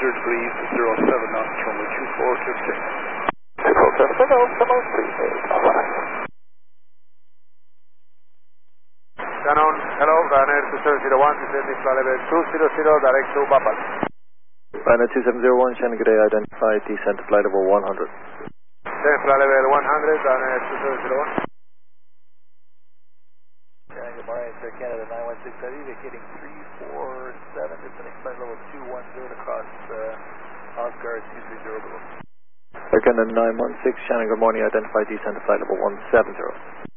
degrees, 07 knots, runway 24, 16. 247, come on, please. Canon, hello, Ryanair 2701, descending flight level 200, direct to Bapal. Ryanair 2701, Shannon, good day, identify descent to flight level 100. Descent flight level 100, Ryanair 2701. Shannon, good morning, Sir Canada 916 vacating 347, descending flight level 210 across Oscar 230 below. Air Canada 916, Shannon, good morning, identify descent to flight level 170.